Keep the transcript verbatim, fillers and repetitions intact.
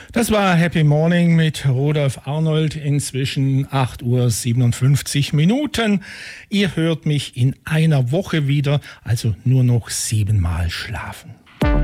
Das war Happy Morning mit Rudolf Arnold, inzwischen acht Uhr siebenundfünfzig Minuten. Ihr hört mich in einer Woche wieder, also nur noch siebenmal schlafen.